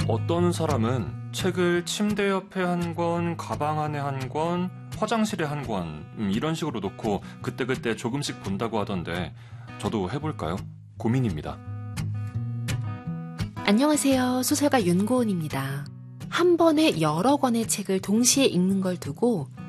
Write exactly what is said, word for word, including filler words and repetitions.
어떤 사람은 책을 침대 옆에 한 권, 가방 안에 한 권, 화장실에 한 권, 음, 이런 식으로 놓고 그때그때 조금씩 본다고 하던데 저도 해볼까요? 고민입니다. 안녕하세요. 소설가 윤고은입니다. 한 번에 여러 권의 책을 동시에 읽는 걸 두고